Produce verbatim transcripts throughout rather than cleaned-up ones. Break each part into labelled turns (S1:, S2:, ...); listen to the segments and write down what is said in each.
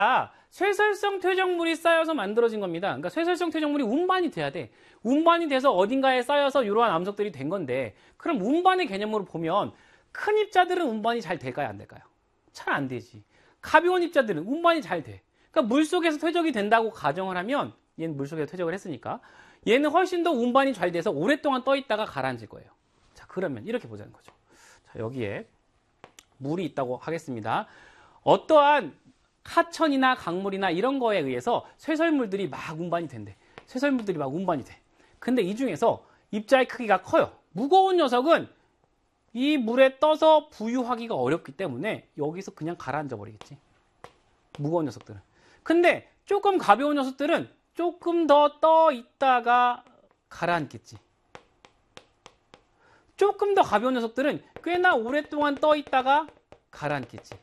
S1: 쇠설성 퇴적물이 쌓여서 만들어진 겁니다. 그러니까 쇠설성 퇴적물이 운반이 돼야 돼. 운반이 돼서 어딘가에 쌓여서 이러한 암석들이 된 건데, 그럼 운반의 개념으로 보면 큰 입자들은 운반이 잘 될까요? 안 될까요? 잘 안 되지. 가벼운 입자들은 운반이 잘 돼. 그러니까 물속에서 퇴적이 된다고 가정을 하면, 얘는 물속에서 퇴적을 했으니까 얘는 훨씬 더 운반이 잘 돼서 오랫동안 떠 있다가 가라앉을 거예요. 자, 그러면 이렇게 보자는 거죠. 자, 여기에 물이 있다고 하겠습니다. 어떠한 하천이나 강물이나 이런 거에 의해서 쇠설물들이 막 운반이 된대. 쇠설물들이 막 운반이 돼. 근데 이 중에서 입자의 크기가 커요. 무거운 녀석은 이 물에 떠서 부유하기가 어렵기 때문에 여기서 그냥 가라앉아 버리겠지. 무거운 녀석들은. 근데 조금 가벼운 녀석들은 조금 더 떠 있다가 가라앉겠지. 조금 더 가벼운 녀석들은 꽤나 오랫동안 떠 있다가 가라앉겠지.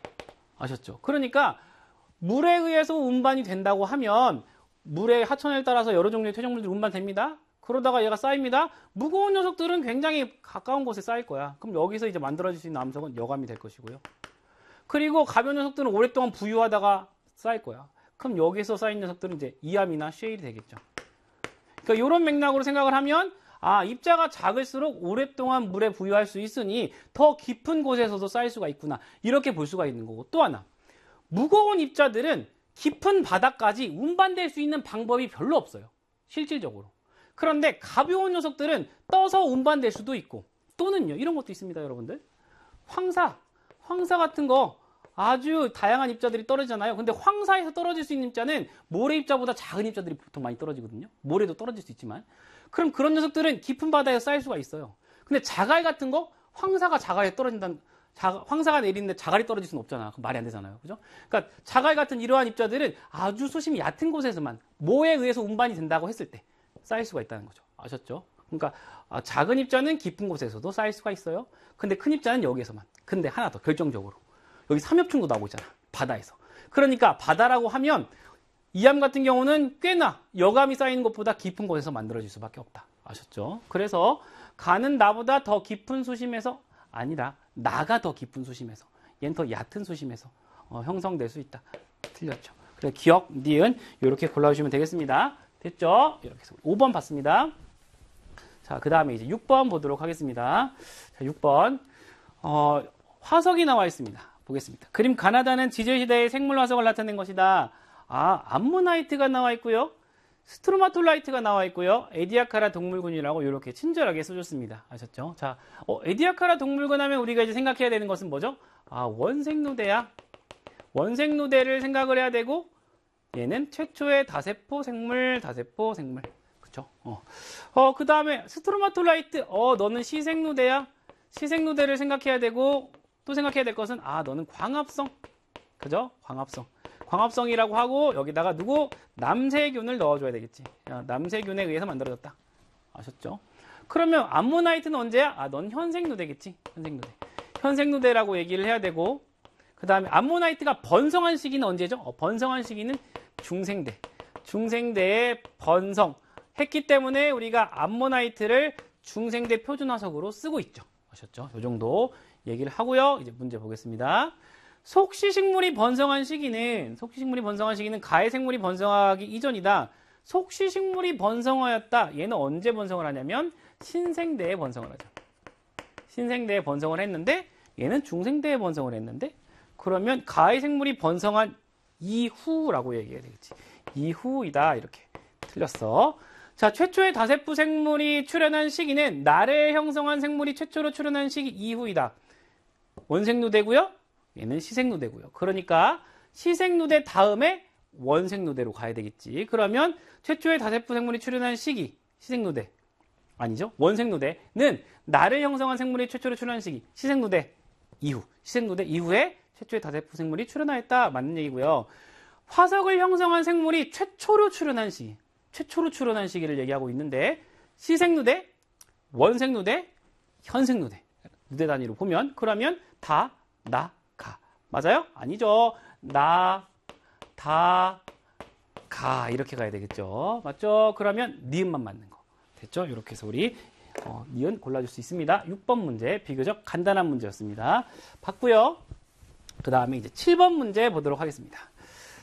S1: 아셨죠? 그러니까 물에 의해서 운반이 된다고 하면 물의 하천을 따라서 여러 종류의 퇴적물들이 운반됩니다. 그러다가 얘가 쌓입니다. 무거운 녀석들은 굉장히 가까운 곳에 쌓일 거야. 그럼 여기서 이제 만들어질 수 있는 암석은 여감이 될 것이고요. 그리고 가벼운 녀석들은 오랫동안 부유하다가 쌓일 거야. 그럼 여기서 쌓인 녀석들은 이제 이암이나 쉐일이 되겠죠. 그러니까 이런 맥락으로 생각을 하면, 아, 입자가 작을수록 오랫동안 물에 부유할 수 있으니 더 깊은 곳에서도 쌓일 수가 있구나. 이렇게 볼 수가 있는 거고, 또 하나, 무거운 입자들은 깊은 바닥까지 운반될 수 있는 방법이 별로 없어요. 실질적으로. 그런데 가벼운 녀석들은 떠서 운반될 수도 있고, 또는요, 이런 것도 있습니다, 여러분들. 황사, 황사 같은 거 아주 다양한 입자들이 떨어지잖아요. 근데 황사에서 떨어질 수 있는 입자는 모래 입자보다 작은 입자들이 보통 많이 떨어지거든요. 모래도 떨어질 수 있지만. 그럼 그런 녀석들은 깊은 바다에 쌓일 수가 있어요. 근데 자갈 같은 거, 황사가 자갈에 떨어진다는, 자, 황사가 내리는데 자갈이 떨어질 수는 없잖아. 그럼 말이 안 되잖아요. 그죠? 그러니까 자갈 같은 이러한 입자들은 아주 수심이 얕은 곳에서만 뭐에 의해서 운반이 된다고 했을 때 쌓일 수가 있다는 거죠. 아셨죠? 그러니까 아, 작은 입자는 깊은 곳에서도 쌓일 수가 있어요. 근데 큰 입자는 여기에서만. 근데 하나 더 결정적으로 여기 삼엽충도 나오고 있잖아. 바다에서. 그러니까 바다라고 하면 이암 같은 경우는 꽤나 여감이 쌓이는 것보다 깊은 곳에서 만들어질 수밖에 없다. 아셨죠? 그래서 가는 나보다 더 깊은 수심에서 아니라 나가 더 깊은 수심에서, 얘는 더 얕은 수심에서 어, 형성될 수 있다. 틀렸죠. 그래서 기억, 니은 이렇게 골라주시면 되겠습니다. 됐죠? 이렇게 해서 오 번 봤습니다. 자, 그 다음에 이제 육 번 보도록 하겠습니다. 자, 육 번. 어, 화석이 나와 있습니다. 보겠습니다. 그림 가나다는 지질시대의 생물 화석을 나타낸 것이다. 아, 암모나이트가 나와 있고요. 스트로마톨라이트가 나와 있고요. 에디아카라 동물군이라고 이렇게 친절하게 써줬습니다. 아셨죠? 자, 어, 에디아카라 동물군 하면 우리가 이제 생각해야 되는 것은 뭐죠? 아, 원생누대야. 원생누대를 생각을 해야 되고, 얘는 최초의 다세포 생물, 다세포 생물. 그쵸? 어, 어 그 다음에 스트로마톨라이트. 어, 너는 시생누대야. 시생누대를 생각해야 되고, 또 생각해야 될 것은, 아, 너는 광합성. 그죠? 광합성. 광합성이라고 하고, 여기다가 누구? 남세균을 넣어줘야 되겠지. 남세균에 의해서 만들어졌다. 아셨죠? 그러면 암모나이트는 언제야? 아, 넌 현생누대겠지. 현생누대. 현생누대라고 얘기를 해야 되고, 그 다음에 암모나이트가 번성한 시기는 언제죠? 어, 번성한 시기는 중생대. 중생대에 번성했기 때문에 우리가 암모나이트를 중생대 표준화석으로 쓰고 있죠. 아셨죠? 이 정도 얘기를 하고요. 이제 문제 보겠습니다. 속시식물이 번성한 시기는, 속시식물이 번성한 시기는 가해생물이 번성하기 이전이다. 속시식물이 번성하였다. 얘는 언제 번성을 하냐면 신생대에 번성을 하죠. 신생대에 번성을 했는데 얘는 중생대에 번성을 했는데, 그러면 가해생물이 번성한 이후라고 얘기해야 되겠지. 이후이다. 이렇게 틀렸어. 자, 최초의 다세포 생물이 출현한 시기는 나를 형성한 생물이 최초로 출현한 시기 이후이다. 원생누대고요. 얘는 시생누대고요. 그러니까 시생누대 다음에 원생누대로 가야 되겠지. 그러면 최초의 다세포 생물이 출현한 시기, 시생누대. 아니죠. 원생누대는 나를 형성한 생물이 최초로 출현한 시기, 시생누대 이후. 시생누대 이후에 최초의 다세포 생물이 출현하였다. 맞는 얘기고요. 화석을 형성한 생물이 최초로 출현한 시기, 최초로 출현한 시기를 얘기하고 있는데, 시생누대, 원생누대, 현생누대. 누대 단위로 보면, 그러면 다, 나, 가. 맞아요? 아니죠. 나, 다, 가. 이렇게 가야 되겠죠. 맞죠? 그러면 니은만 맞는 거. 됐죠? 이렇게 해서 우리 어, 니은 골라줄 수 있습니다. 육 번 문제 비교적 간단한 문제였습니다. 봤고요. 그 다음에 이제 칠 번 문제 보도록 하겠습니다.